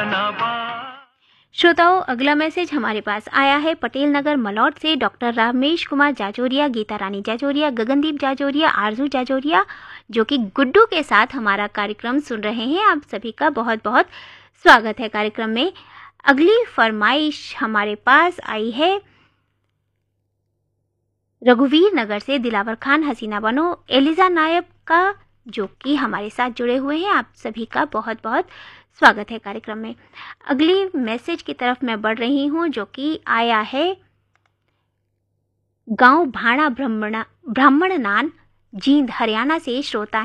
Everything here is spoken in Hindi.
श्रोताओं, अगला मैसेज हमारे पास आया है पटेल नगर मलौट से डॉक्टर रमेश कुमार जाजोरिया, गीता रानी जाजोरिया, गगनदीप जाजोरिया, आरजू जाजोरिया, जो कि गुड्डू के साथ हमारा कार्यक्रम सुन रहे हैं। आप सभी का बहुत बहुत स्वागत है कार्यक्रम में। अगली फरमाइश हमारे पास आई है रघुवीर नगर से दिलावर खान, हसीना बनो, एलिजा नायब का, जो कि हमारे साथ जुड़े हुए हैं। आप सभी का बहुत बहुत स्वागत है कार्यक्रम में। अगली मैसेज की तरफ मैं बढ़ रही हूं, जो कि आया है गांव भाणा ब्राह्मणनान, जींद हरियाणा से। श्रोता